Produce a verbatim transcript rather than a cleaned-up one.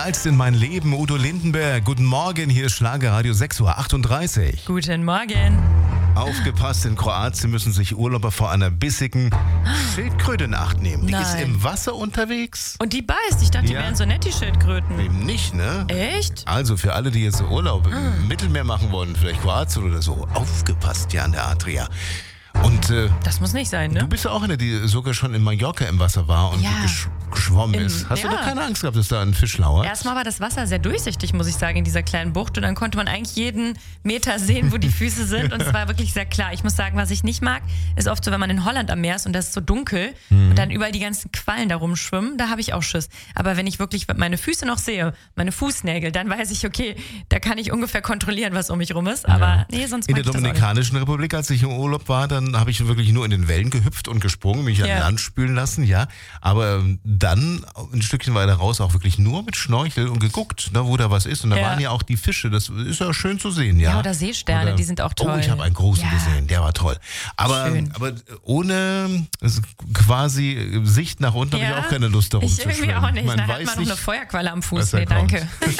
knallst in mein Leben, Udo Lindenberg. Guten Morgen, hier ist Schlagerradio sechs Uhr achtunddreißig. Guten Morgen. Aufgepasst, in Kroatien müssen sich Urlauber vor einer bissigen Schildkröte in Acht nehmen. Die Nein. ist im Wasser unterwegs. Und die beißt. Ich dachte, die Ja. wären so nett, die Schildkröten. Eben nicht, ne? Echt? Also für alle, die jetzt so Urlaub im Mittelmeer machen wollen, vielleicht Kroatien oder so, aufgepasst, ja, an der Adria. Und äh, Das muss nicht sein, du ne? bist ja auch eine, die sogar schon in Mallorca im Wasser war und Ja. gesch geschwommen Im- ist. Hast du ja. doch keine Angst gehabt, dass da ein Fisch lauert? Erstmal war das Wasser sehr durchsichtig, muss ich sagen, in dieser kleinen Bucht. Und dann konnte man eigentlich jeden Meter sehen, wo die Füße sind. Und es war wirklich sehr klar. Ich muss sagen, was ich nicht mag, ist oft so, wenn man in Holland am Meer ist und das ist so dunkel Mhm. und dann überall die ganzen Quallen da rumschwimmen, da habe ich auch Schiss. Aber wenn ich wirklich meine Füße noch sehe, meine Fußnägel, dann weiß ich, okay, da kann ich ungefähr kontrollieren, was um mich rum ist. Aber nee, sonst In mag der ich das auch nicht. Dominikanischen Republik, als ich im Urlaub war, dann habe ich wirklich nur in den Wellen gehüpft und gesprungen, mich an Ja. Land spülen lassen, ja. Aber ähm, dann ein Stückchen weiter raus auch wirklich nur mit Schnorchel und geguckt, ne, wo da was ist. Und da Ja. waren ja auch die Fische, das ist ja schön zu sehen, ja. Ja, oder Seesterne, die sind auch toll. Oh, ich habe einen großen Ja. gesehen, der war toll. Aber, Schön. aber ohne äh, quasi Sicht nach unten habe Ja, ich auch keine Lust darum ich zu irgendwie schwimmen. auch nicht. Man Da hat weiß man noch nicht, eine Feuerqualle am was Fuß. da Nee, kommt. danke.